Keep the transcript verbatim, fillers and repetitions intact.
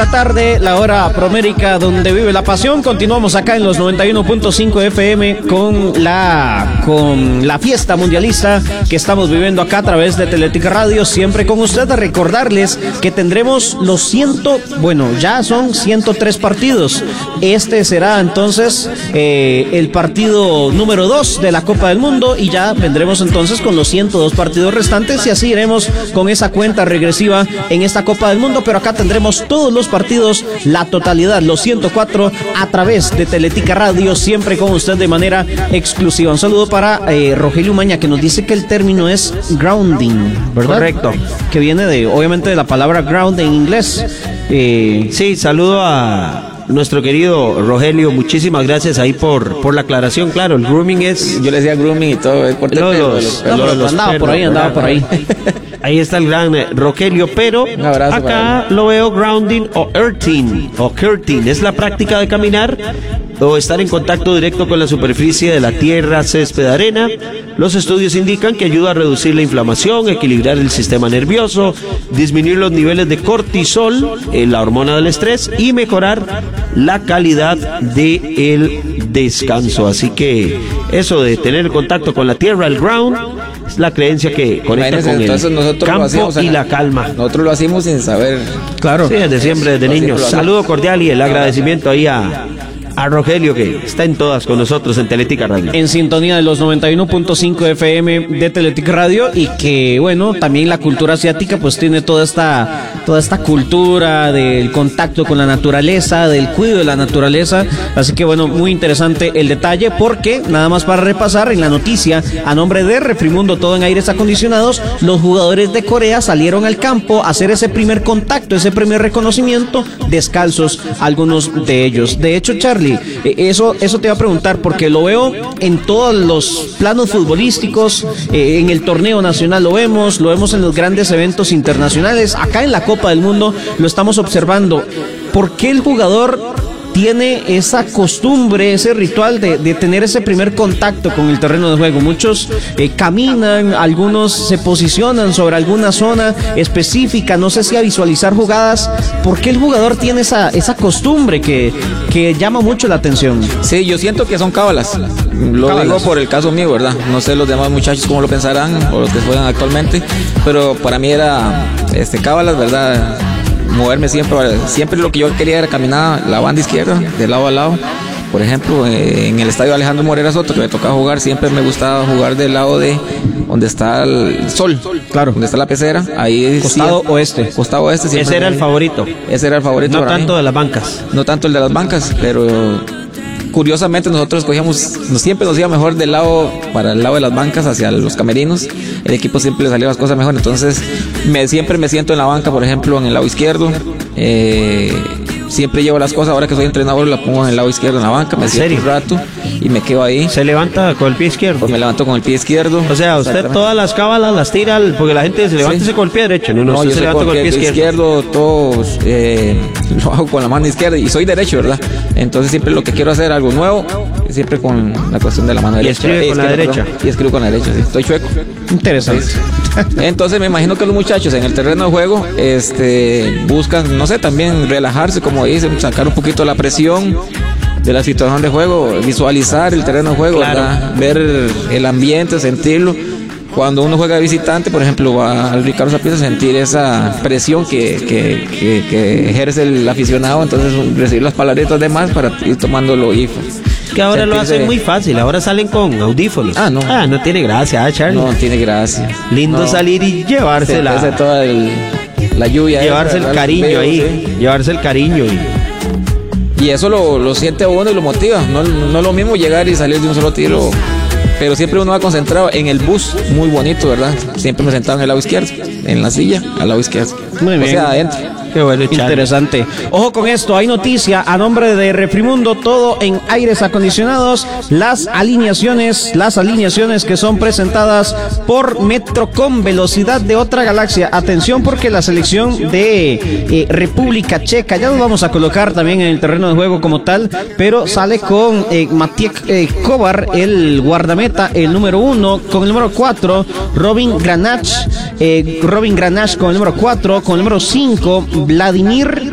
la tarde, la hora promérica donde vive la pasión. Continuamos acá en los noventa y uno punto cinco F M con la con la fiesta mundialista que estamos viviendo acá a través de Teletica Radio. Siempre con usted, a recordarles que tendremos los ciento, bueno, ya son ciento tres partidos. Este será entonces eh, el partido número dos de la Copa del Mundo y ya vendremos entonces con los ciento dos partidos restantes y así iremos con esa cuenta regresiva en esta Copa del Mundo, pero acá tendremos todos los partidos, la totalidad, los ciento cuatro, a través de Teletica Radio, siempre con usted de manera exclusiva. Un saludo para eh, Rogelio Maña, que nos dice que el término es grounding, ¿verdad? Correcto. Que viene de, obviamente, de la palabra ground en inglés. Eh, sí, saludo a nuestro querido Rogelio, muchísimas gracias ahí por, por la aclaración. Claro, el grooming es... Yo le decía grooming y todo, el corte de pelo, los, los, los, los andaba perros, por ahí, andaba por ahí. Ahí está el gran eh, Rogelio, pero acá lo veo grounding o earthing o curting. Es la práctica de caminar o estar en contacto directo con la superficie de la tierra, césped, arena. Los estudios indican que ayuda a reducir la inflamación, equilibrar el sistema nervioso, disminuir los niveles de cortisol, eh, la hormona del estrés, y mejorar la calidad del descanso. Así que eso de tener contacto con la tierra, el ground, es la creencia que conecta con entonces el nosotros campo lo hacíamos, y la calma. Nosotros lo hacíamos sin saber. Claro. Sí, desde siempre, desde niños. Saludo cordial y el agradecimiento ahí a... a Rogelio, que está en todas con nosotros en Teletica Radio. En sintonía de los noventa y uno punto cinco F M de Teletica Radio, y que, bueno, también la cultura asiática pues tiene toda esta toda esta cultura del contacto con la naturaleza, del cuidado de la naturaleza. Así que, bueno, muy interesante el detalle, porque nada más para repasar en la noticia, a nombre de Refrimundo, todo en aires acondicionados, los jugadores de Corea salieron al campo a hacer ese primer contacto, ese primer reconocimiento, descalzos algunos de ellos. De hecho, Charlie, Eso, eso te iba a preguntar, porque lo veo en todos los planos futbolísticos, eh, en el torneo nacional lo vemos, lo vemos en los grandes eventos internacionales, acá en la Copa del Mundo lo estamos observando. ¿Por qué el jugador tiene esa costumbre, ese ritual de, de tener ese primer contacto con el terreno de juego? Muchos eh, caminan, algunos se posicionan sobre alguna zona específica, no sé si a visualizar jugadas. ¿Por qué el jugador tiene esa, esa costumbre que, que llama mucho la atención? Sí, yo siento que son cábalas. Lo cábalas. Digo por el caso mío, ¿verdad? No sé los demás muchachos cómo lo pensarán o los que juegan actualmente, pero para mí era este, cábalas, ¿verdad? Moverme siempre, siempre lo que yo quería era caminar la banda izquierda, de lado a lado. Por ejemplo, eh, en el estadio Alejandro Morera Soto, que me tocaba jugar, siempre me gustaba jugar del lado de donde está el sol, claro, donde está la pecera, ahí costado siempre, oeste. Costado oeste. Ese era el favorito. Ese era el favorito. No tanto mí. de las bancas. No tanto el de las bancas, pero curiosamente nosotros cogíamos, siempre nos iba mejor del lado, para el lado de las bancas, hacia los camerinos. El equipo siempre le salía las cosas mejor. Entonces, me, siempre me siento en la banca, por ejemplo, en el lado izquierdo. Eh, siempre llevo las cosas, ahora que soy entrenador, las pongo en el lado izquierdo en la banca, me siento un rato y me quedo ahí. ¿Se levanta con el pie izquierdo? Pues me levanto con el pie izquierdo. O sea, usted todas las cábalas las tira, porque la gente se levanta sí. con el pie derecho. No, no, no yo se levanta con el pie izquierdo. izquierdo todo eh, lo hago con la mano izquierda y soy derecho, ¿verdad? Entonces siempre lo que quiero hacer algo nuevo, siempre con la cuestión de la mano derecha. Y escribe con la derecha. Perdón, y escribo con la derecha, sí. Estoy chueco. Interesante. Entonces me imagino que los muchachos en el terreno de juego este, buscan, no sé, también relajarse, como dicen, sacar un poquito la presión de la situación de juego, visualizar el terreno de juego, claro. ¿verdad? Ver el ambiente, sentirlo. Cuando uno juega de visitante, por ejemplo, va al Ricardo Saprissa, sentir esa presión que, que, que, que ejerce el aficionado, entonces recibir las palabritas de más para ir tomándolo y que ahora sentirse... lo hacen muy fácil, ahora salen con audífonos. Ah, no. Ah, no tiene gracia, ¿eh, Charlie? No, tiene gracia. Lindo no. salir y llevársela. Se toda el, la lluvia. Llevarse esa, el cariño veo, ahí, sí. llevarse el cariño y... Y eso lo, lo siente uno y lo motiva. No, no es lo mismo llegar y salir de un solo tiro, pero siempre uno va concentrado en el bus, muy bonito, ¿verdad? Siempre me sentaba en el lado izquierdo, en la silla, al lado izquierdo. Muy bien. O sea, adentro. Qué bueno, interesante. Ojo con esto, hay noticia a nombre de Refrimundo, todo en aires acondicionados. Las alineaciones, las alineaciones que son presentadas por Metrocom, velocidad de otra galaxia. Atención, porque la selección de eh, República Checa, ya nos vamos a colocar también en el terreno de juego como tal, pero sale con eh, Maciej eh, Kovar, el guardameta, el número uno, con el número cuatro, Robin Granach, eh, Robin Granach con el número cuatro, con el número cinco, Vladimir